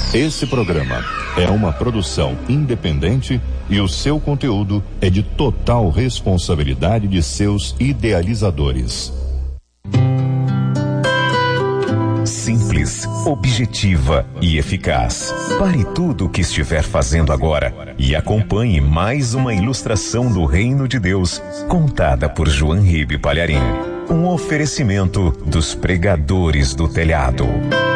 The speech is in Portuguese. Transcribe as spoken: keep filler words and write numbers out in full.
Esse programa é uma produção independente e o seu conteúdo é de total responsabilidade de seus idealizadores. Simples, objetiva e eficaz. Pare tudo o que estiver fazendo agora e acompanhe mais uma ilustração do Reino de Deus, contada por João Ribe Palharim. Um oferecimento dos pregadores do telhado.